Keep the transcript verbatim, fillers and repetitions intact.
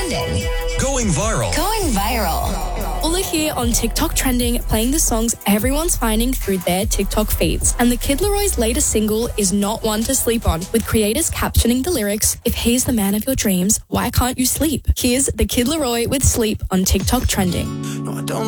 Trending. Going viral. Going viral. All are here on TikTok Trending, playing the songs everyone's finding through their TikTok feeds. And the Kid Leroy's latest single is not one to sleep on, with creators captioning the lyrics, "If he's the man of your dreams, why can't you sleep?" Here's the Kid Leroy with Sleep on TikTok Trending. No, I don't